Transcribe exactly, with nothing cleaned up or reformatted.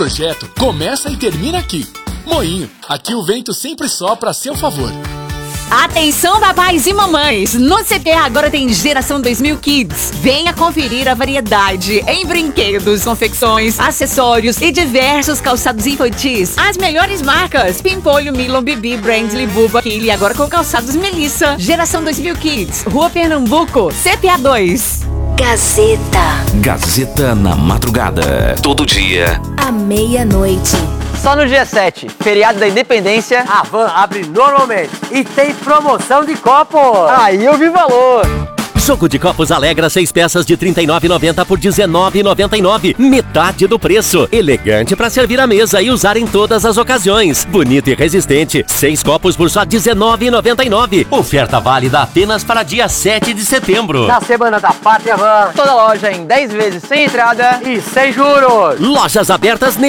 projeto começa e termina aqui. Moinho, aqui o vento sempre sopra a seu favor. Atenção, papais e mamães! No C P A agora tem Geração dois mil Kids. Venha conferir a variedade em brinquedos, confecções, acessórios e diversos calçados infantis. As melhores marcas: Pimpolho, Milon, Bibi, Brandly, Buba, Kili, agora com calçados Melissa. Geração dois mil Kids, Rua Pernambuco, C P A dois. Gazeta. Gazeta na madrugada. Todo dia. À meia-noite. Só no dia sete, feriado da Independência, a Van abre normalmente e tem promoção de copos. Aí eu vi valor. Jogo de copos Alegra, seis peças de trinta e nove reais e noventa centavos por dezenove reais e noventa e nove centavos. Metade do preço. Elegante para servir à mesa e usar em todas as ocasiões. Bonito e resistente. Seis copos por só dezenove reais e noventa e nove centavos. Oferta válida apenas para dia sete de setembro. Na Semana da Pátria Van. Toda loja em dez vezes sem entrada e sem juros. Lojas abertas nesse